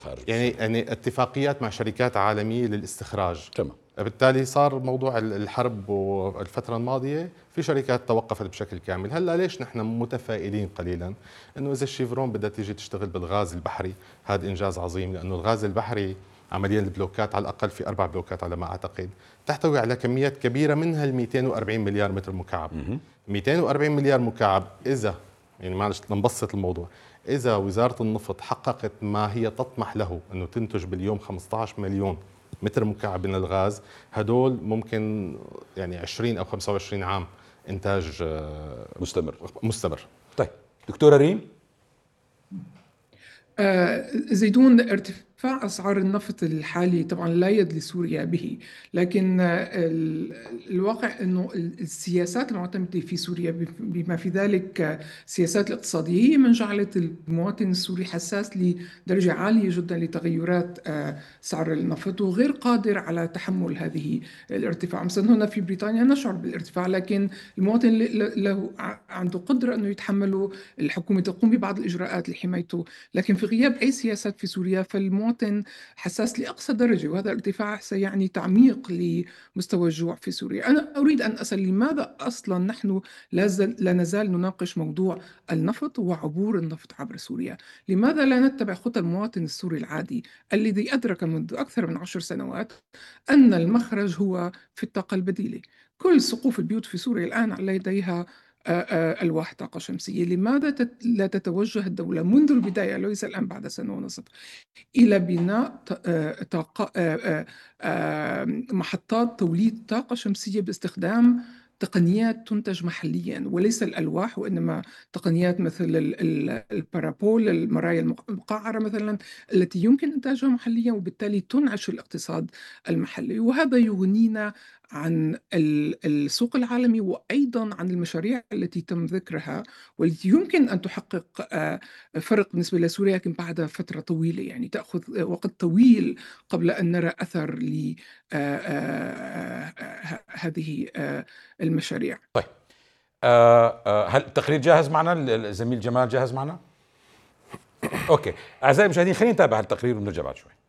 خارج يعني اتفاقيات مع شركات عالمية للاستخراج. تمام. بالتالي صار موضوع الحرب والفترة الماضية في شركات توقفت بشكل كامل. هلا ليش نحن متفائلين قليلا انه اذا الشيفرون بدها تيجي تشتغل بالغاز البحري، هذا انجاز عظيم، لانه الغاز البحري عمليا البلوكات على الاقل في 4 بلوكات على ما اعتقد تحتوي على كميات كبيرة منها ال 240 مليار متر مكعب. 240 مليار مكعب، اذا يعني معلش نبسط الموضوع، إذا وزارة النفط حققت ما هي تطمح له أنه تنتج باليوم 15 مليون متر مكعب من الغاز، هدول ممكن يعني 20 أو 25 عام إنتاج مستمر. طيب دكتورة ريم. زيدون، ارتفاع أسعار النفط الحالي طبعا لا يد لسوريا به، لكن الواقع أنه السياسات المعتمدة في سوريا بما في ذلك السياسات الاقتصادية هي من جعلت المواطن السوري حساس لدرجة عالية جدا لتغيرات سعر النفط وغير قادر على تحمل هذه الارتفاع. مثلا هنا في بريطانيا نشعر بالارتفاع، لكن المواطن له عنده قدرة أنه يتحمله، الحكومة تقوم ببعض الإجراءات لحمايته، لكن في غياب أي سياسات في سوريا فالمواطن حساس لأقصى درجة، وهذا الارتفاع سيعني تعميق لمستوى الجوع في سوريا. أنا أريد أن أسأل لماذا أصلا نحن لا نزال نناقش موضوع النفط وعبور النفط عبر سوريا؟ لماذا لا نتبع خطى المواطن السوري العادي الذي أدرك منذ أكثر من 10 سنوات أن المخرج هو في الطاقة البديلة؟ كل سقوف البيوت في سوريا الآن على يديها ألواح طاقة شمسية. لماذا لا تتوجه الدولة منذ البداية، ليس الآن بعد سنة ونصف، إلى بناء محطات توليد طاقة شمسية باستخدام تقنيات تنتج محليا وليس الألواح، وإنما تقنيات مثل البارابول، المرايا المقعرة مثلا، التي يمكن إنتاجها محليا وبالتالي تنعش الاقتصاد المحلي. وهذا يغنينا عن السوق العالمي وأيضا عن المشاريع التي تم ذكرها والتي يمكن أن تحقق فرق بالنسبة لسوريا، لكن بعد فترة طويلة، يعني تأخذ وقت طويل قبل أن نرى أثر لهذه المشاريع. طيب هل التقرير جاهز معنا؟ الزميل جمال جاهز معنا؟ أوكي أعزائي المشاهدين، خلينا نتابع التقرير ونرجع بعد شوي.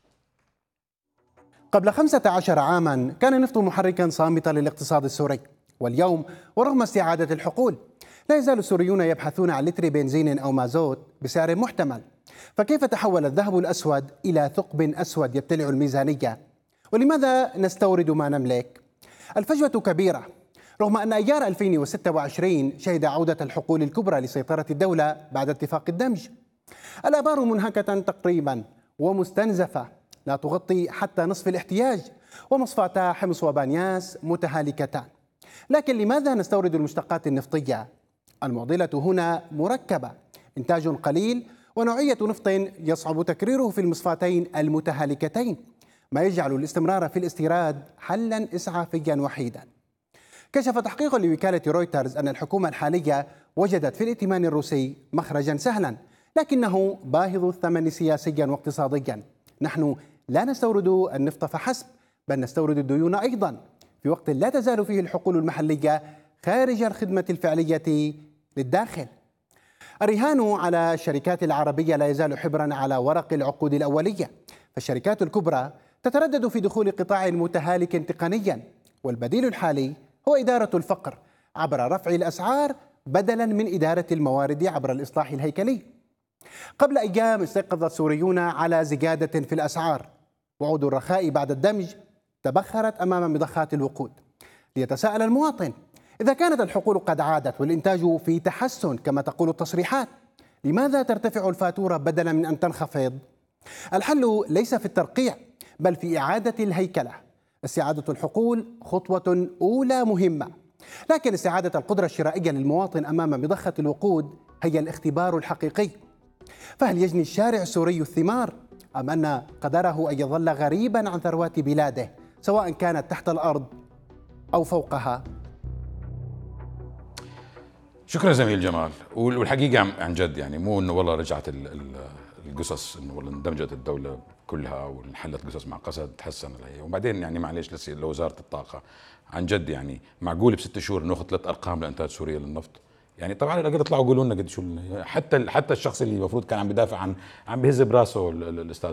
قبل 15 عاما كان النفط محركا صامتا للاقتصاد السوري، واليوم ورغم استعادة الحقول لا يزال السوريون يبحثون عن لتر بنزين أو مازوت بسعر محتمل. فكيف تحول الذهب الأسود إلى ثقب أسود يبتلع الميزانية؟ ولماذا نستورد ما نملك؟ الفجوة كبيرة، رغم أن أيار 2026 شهد عودة الحقول الكبرى لسيطرة الدولة بعد اتفاق الدمج. الآبار منهكة تقريبا ومستنزفة لا تغطي حتى نصف الاحتياج، ومصفاتا حمص وبانياس متهالكتان. لكن لماذا نستورد المشتقات النفطية؟ المعضلة هنا مركبة، إنتاج قليل ونوعية نفط يصعب تكريره في المصفاتين المتهالكتين، ما يجعل الاستمرار في الاستيراد حلا إسعافيا وحيدا. كشف تحقيق لوكالة رويترز أن الحكومة الحالية وجدت في الائتمان الروسي مخرجا سهلا، لكنه باهظ الثمن سياسيا واقتصاديا. نحن لا نستورد النفط فحسب، بل نستورد الديون أيضا، في وقت لا تزال فيه الحقول المحلية خارج الخدمة الفعلية للداخل. الرهان على الشركات العربية لا يزال حبرا على ورق العقود الأولية، فالشركات الكبرى تتردد في دخول قطاع متهالك تقنيا، والبديل الحالي هو إدارة الفقر عبر رفع الأسعار بدلا من إدارة الموارد عبر الإصلاح الهيكلي. قبل أيام استيقظ السوريون على زيادة في الأسعار، وعود الرخاء بعد الدمج تبخرت أمام مضخات الوقود. ليتساءل المواطن، إذا كانت الحقول قد عادت والإنتاج في تحسن كما تقول التصريحات، لماذا ترتفع الفاتورة بدلا من أن تنخفض؟ الحل ليس في الترقيع بل في إعادة الهيكلة. استعادة الحقول خطوة أولى مهمة، لكن استعادة القدرة الشرائية للمواطن أمام مضخة الوقود هي الاختبار الحقيقي. فهل يجني الشارع السوري الثمار أم أن قدره أن يظل غريبا عن ثروات بلاده سواء كانت تحت الأرض أو فوقها؟ شكرا زميل جمال. والحقيقة عن جد يعني مو إنه والله رجعت القصص إنه والله اندمجت الدولة كلها وانحلت قصص مع قسد تحسن هي، وبعدين يعني معليش لوزارة الطاقة عن جد يعني معقول ب6 شهور ناخذ 3 أرقام لإنتاج سوريا للنفط؟ يعني طبعا الاقل اطلعوا قولوا لنا قد شو حتى الشخص اللي المفروض كان عم بيدافع عن بيهز براسه الاستاذ